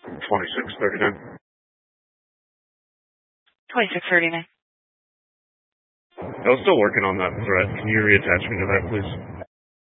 2639. 2639. I was still working on that threat. Can you reattach me to that, please?